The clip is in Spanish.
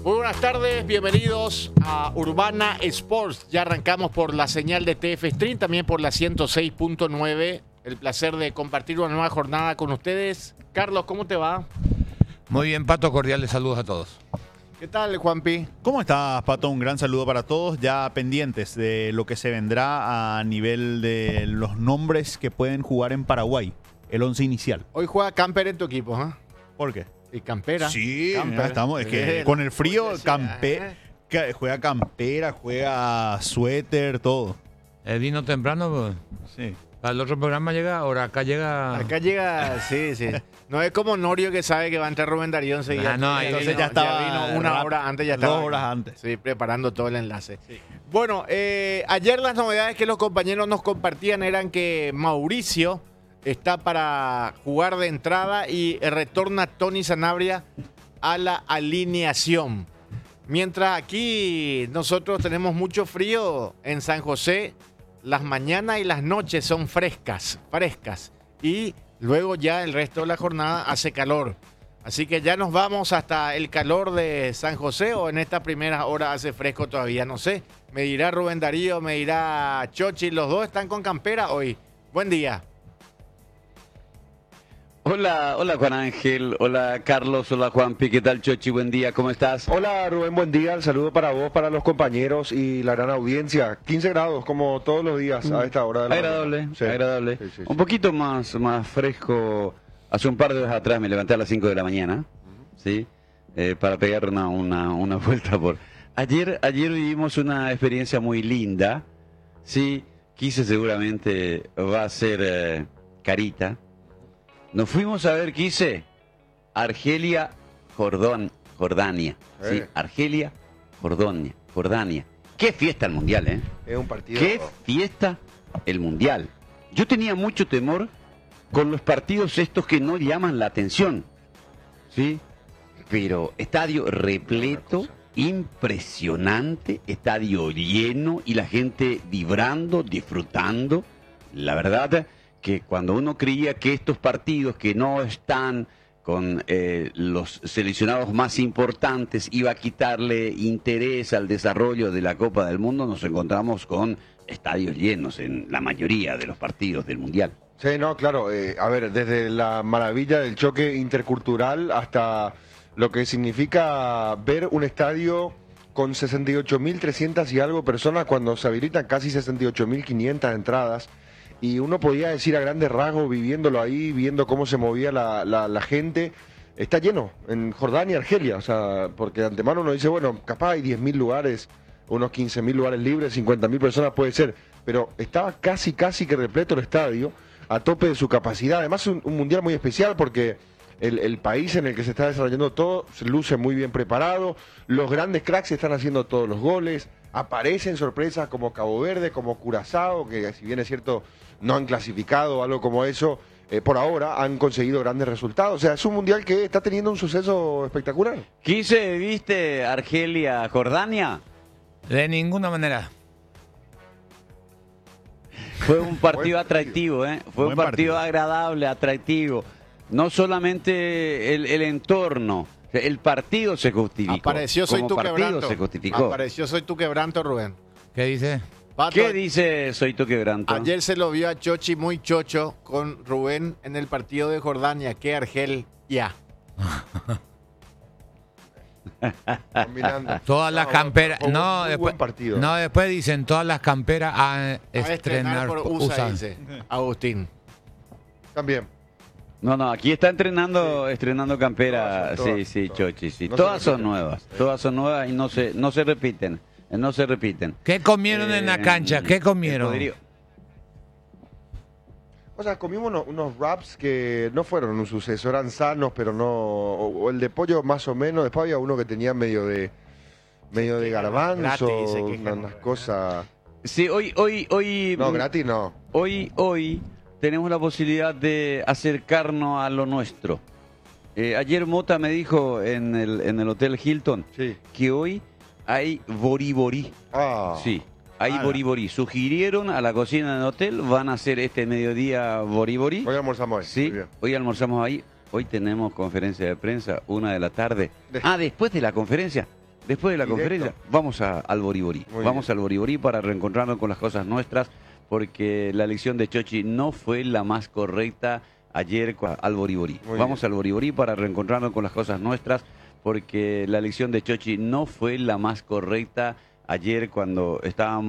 Muy buenas tardes, bienvenidos a Urbana Sports. Ya arrancamos por la señal de TF Stream, también por la 106.9. El placer de compartir una nueva jornada con ustedes. Carlos, ¿cómo te va? Muy bien, Pato, cordiales saludos a todos. ¿Qué tal, Juanpi? ¿Cómo estás, Pato? Un gran saludo para todos, ya pendientes de lo que se vendrá a nivel de los nombres que pueden jugar en Paraguay, el 11 inicial. Hoy juega Camper en tu equipo, ¿eh? ¿Por qué? Y Campera. Sí, Camper. estamos, es que con el frío, juega campera, juega suéter, todo. El vino temprano, pues. Sí. Para el otro programa llega, ahora acá llega. Acá llega, sí. No es como Norio que sabe que va a entrar Rubén Darío enseguida. No, Entonces ya vino una hora antes, ya estaba. 2 horas antes. Sí, preparando todo el enlace. Sí. Bueno, ayer las novedades que los compañeros nos compartían eran que Mauricio está para jugar de entrada y retorna Tony Sanabria a la alineación. Mientras aquí nosotros tenemos mucho frío en San José, las mañanas y las noches son frescas. Y luego ya el resto de la jornada hace calor. Así que ya nos vamos hasta el calor de San José, o en esta primera hora hace fresco todavía, no sé. Me dirá Rubén Darío, me dirá Chochi, los dos están con campera hoy. Buen día. Hola Juan Ángel, hola Carlos, hola Juanpi, ¿qué tal Chochi? Buen día, ¿cómo estás? Hola Rubén, buen día, el saludo para vos, para los compañeros y la gran audiencia. 15 grados como todos los días a esta hora de la Agradable, mañana. Sí. agradable. Sí. Un poquito más fresco. Hace un par de horas atrás me levanté a las 5 de la mañana, ¿sí? Para pegar una vuelta por... Ayer vivimos una experiencia muy linda, ¿sí? Quise seguramente va a ser carita. Nos fuimos a ver, Quise, Argelia, Jordania. Sí, Argelia, Jordania. Qué fiesta el Mundial, ¿eh? Es un partido... Qué fiesta el Mundial. Yo tenía mucho temor con los partidos estos que no llaman la atención, ¿sí? Pero estadio repleto, impresionante, estadio lleno y la gente vibrando, disfrutando. La verdad que cuando uno creía que estos partidos que no están con los seleccionados más importantes iba a quitarle interés al desarrollo de la Copa del Mundo, nos encontramos con estadios llenos en la mayoría de los partidos del Mundial. Sí, no, claro. A ver, desde la maravilla del choque intercultural hasta lo que significa ver un estadio con 68.300 y algo personas cuando se habilitan casi 68.500 entradas. Y uno podía decir a grandes rasgos, viviéndolo ahí, viendo cómo se movía la gente, está lleno en Jordania y Argelia, o sea, porque de antemano uno dice, bueno, capaz hay 10.000 lugares, unos 15.000 lugares libres, 50.000 personas puede ser, pero estaba casi que repleto el estadio, a tope de su capacidad, además un mundial muy especial porque el país en el que se está desarrollando todo se luce muy bien preparado, los grandes cracks están haciendo todos los goles, aparecen sorpresas como Cabo Verde, como Curazao, que si bien es cierto no han clasificado, algo como eso, por ahora han conseguido grandes resultados. O sea, es un mundial que está teniendo un suceso espectacular. Quise, ¿viste Argelia, Jordania? De ninguna manera. Fue un partido atractivo, ¿eh? Fue un partido agradable, atractivo. No solamente el entorno, el partido se justificó. Apareció Soy tu Quebranto. Se justificó. Apareció Soy tu Quebranto, Rubén. ¿Qué dice? Pato, ¿Qué dice Soy tu Quebranto? ayer se lo vio a Chochi muy chocho con Rubén en el partido de Jordania. Que Argelia. Combinando. Todas las camperas. fue un No, muy después, buen partido. no, después dicen todas las camperas a estrenar por USA, dice Agustín. También. No, aquí está estrenando campera. Todas, Sí, todas. Chochi, sí. No Todas se son nuevas. Todas son nuevas y no se repiten. No se repiten. ¿Qué comieron en la cancha? ¿Qué comieron? O sea, comimos unos wraps que no fueron un suceso, eran sanos, pero no... O el de pollo más o menos, después había uno que tenía medio de garbanzo, gratis, se quejan. unas cosas... Sí, hoy... No, gratis no. Hoy tenemos la posibilidad de acercarnos a lo nuestro. Ayer Mota me dijo en el Hotel Hilton Sí. que hoy hay boriborí. Ah. Sí, hay boriborí. Sugirieron a la cocina del hotel, van a hacer este mediodía boriborí. Hoy almorzamos ahí. Sí, Muy bien. hoy almorzamos ahí. Hoy tenemos conferencia de prensa, 1 de la tarde. Después de la conferencia, Después de la Directo. conferencia, vamos al Boriborí. Muy Vamos bien. al Boriborí para reencontrarnos con las cosas nuestras, porque la elección de Chochi no fue la más correcta ayer al Boriborí. Muy Vamos bien. al Boriborí para reencontrarnos con las cosas nuestras, porque la elección de Chochi no fue la más correcta ayer cuando estábamos